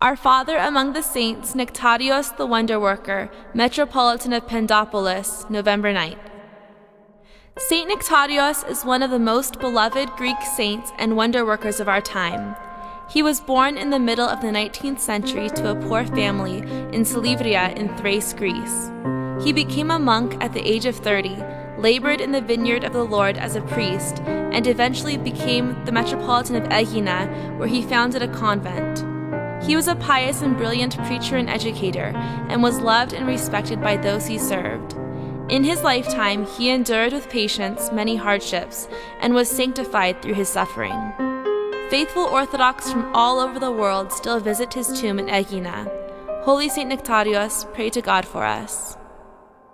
Our Father among the Saints, Nectarios the Wonder Worker, Metropolitan of Pendopolis, November 9th. Saint Nectarios is one of the most beloved Greek saints and wonder workers of our time. He was born in the middle of the 19th century to a poor family in Silivria in Thrace, Greece. He became a monk at the age of 30, labored in the vineyard of the Lord as a priest, and eventually became the Metropolitan of Aegina, where he founded a convent. He was a pious and brilliant preacher and educator, and was loved and respected by those he served. In his lifetime, he endured with patience many hardships, and was sanctified through his suffering. Faithful Orthodox from all over the world still visit his tomb in Aegina. Holy Saint Nectarios, pray to God for us.